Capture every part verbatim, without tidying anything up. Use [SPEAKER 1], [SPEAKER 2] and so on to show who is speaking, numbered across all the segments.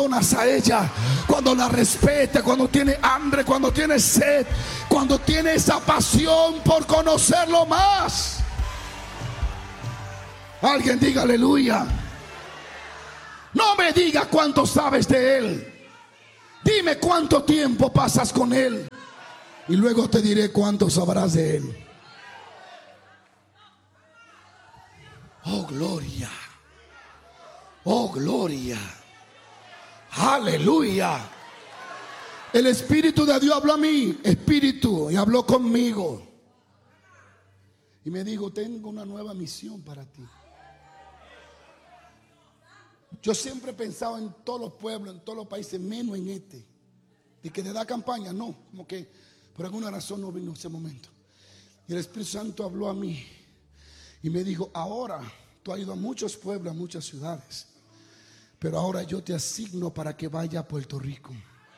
[SPEAKER 1] personas a ella, cuando la respete, cuando tiene hambre, cuando tiene sed, cuando tiene esa pasión por conocerlo más. Alguien diga aleluya. No me diga cuánto sabes de Él. Dime cuánto tiempo pasas con Él, y luego te diré cuánto sabrás de Él. Oh, gloria. Oh, gloria. Aleluya. El Espíritu de Dios habló a mí, Espíritu, y habló conmigo. Y me dijo, tengo una nueva misión para ti. Yo siempre he pensado en todos los pueblos, en todos los países, menos en este. Y que te da campaña, no, como que por alguna razón no vino ese momento. Y el Espíritu Santo habló a mí y me dijo, ahora tú has ido a muchos pueblos, a muchas ciudades, pero ahora yo te asigno para que vaya a Puerto Rico.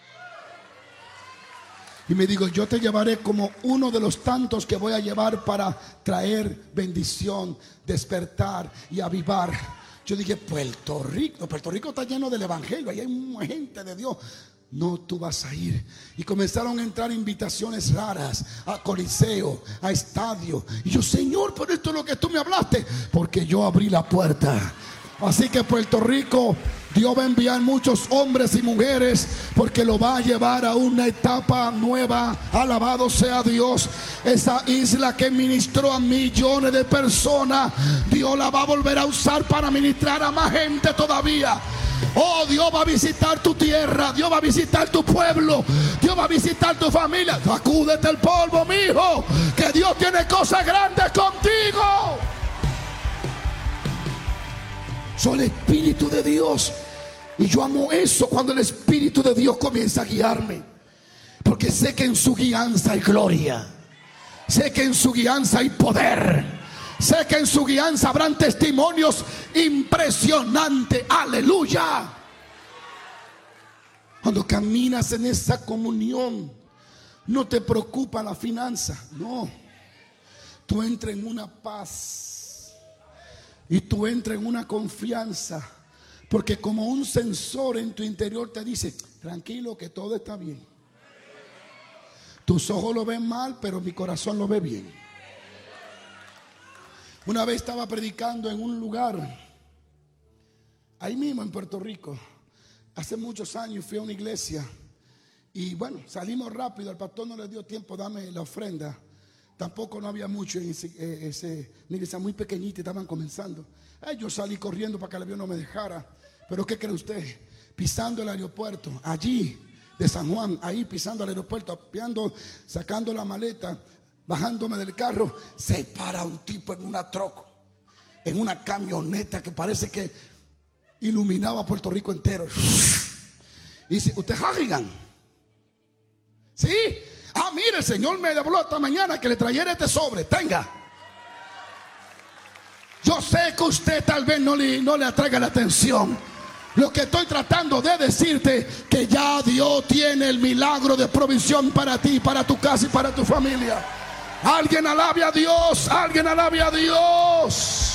[SPEAKER 1] Y me dijo, yo te llevaré como uno de los tantos que voy a llevar para traer bendición, despertar y avivar. Yo dije, Puerto Rico, Puerto Rico está lleno del evangelio, ahí hay gente de Dios. No, tú vas a ir. Y comenzaron a entrar invitaciones raras a coliseo, a estadio. Y yo, Señor, por esto es lo que tú me hablaste, porque yo abrí la puerta. Así que Puerto Rico, Dios va a enviar muchos hombres y mujeres, porque lo va a llevar a una etapa nueva. Alabado sea Dios. Esa isla que ministró a millones de personas, Dios la va a volver a usar para ministrar a más gente todavía. Oh, Dios va a visitar tu tierra, Dios va a visitar tu pueblo, Dios va a visitar tu familia. Sacúdete el polvo, mi hijo, que Dios tiene cosas grandes contigo. Soy el Espíritu de Dios, y yo amo eso, cuando el Espíritu de Dios comienza a guiarme, porque sé que en su guianza hay gloria, sé que en su guianza hay poder, sé que en su guianza habrán testimonios impresionantes. Aleluya. Cuando caminas en esa comunión, no te preocupa la finanza, no. Tú entras en una paz y tú entras en una confianza, porque como un sensor en tu interior te dice, tranquilo, que todo está bien. Tus ojos lo ven mal, pero mi corazón lo ve bien. Una vez estaba predicando en un lugar, ahí mismo en Puerto Rico, hace muchos años. Fui a una iglesia y bueno, salimos rápido. Al pastor no le dio tiempo dame la ofrenda. Tampoco no había mucho en ese, eh, ese, una iglesia muy pequeñita, estaban comenzando. eh, Yo salí corriendo para que el avión no me dejara. Pero ¿qué cree usted? Pisando el aeropuerto, allí de San Juan, ahí pisando el aeropuerto, apiando, sacando la maleta, bajándome del carro, se para un tipo en una troca, en una camioneta que parece que iluminaba Puerto Rico entero. Y dice, ¿usted es Harrigan? Sí. Ah, mire, el Señor me habló esta mañana que le trayera este sobre. Tenga. Yo sé que usted tal vez no le, no le atraiga la atención. Lo que estoy tratando de decirte, que ya Dios tiene el milagro de provisión para ti, para tu casa y para tu familia. Alguien alabe a Dios, alguien alabe a Dios.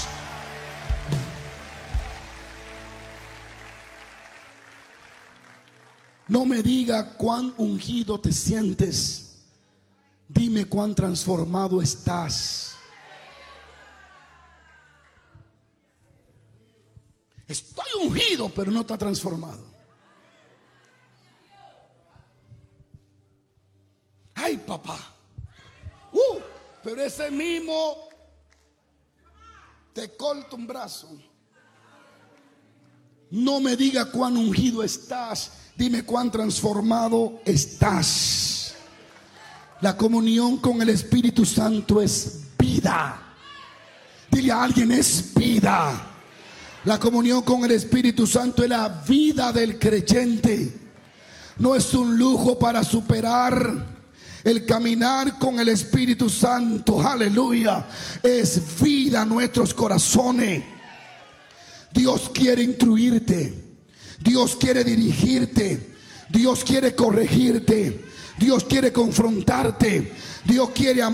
[SPEAKER 1] No me diga cuán ungido te sientes. Dime cuán transformado estás. Estoy ungido, pero no está transformado. Ay, papá. Uh, pero ese mismo te corta un brazo. No me diga cuán ungido estás. Dime cuán transformado estás. La comunión con el Espíritu Santo es vida. Dile a alguien, es vida. La comunión con el Espíritu Santo es la vida del creyente. No es un lujo para superar. El caminar con el Espíritu Santo, aleluya, es vida a nuestros corazones. Dios quiere instruirte, Dios quiere dirigirte, Dios quiere corregirte, Dios quiere confrontarte, Dios quiere amarte.